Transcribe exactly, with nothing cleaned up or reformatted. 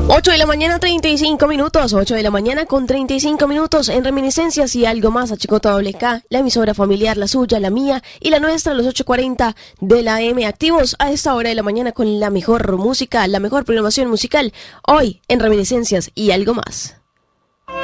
ocho de la mañana, treinta y cinco minutos. ocho de la mañana con treinta y cinco minutos en Reminiscencias y algo más a Chicota Doble K, la emisora familiar, la suya, la mía y la nuestra, los ocho cuarenta de la M. Activos a esta hora de la mañana con la mejor música, la mejor programación musical. Hoy en Reminiscencias y algo más.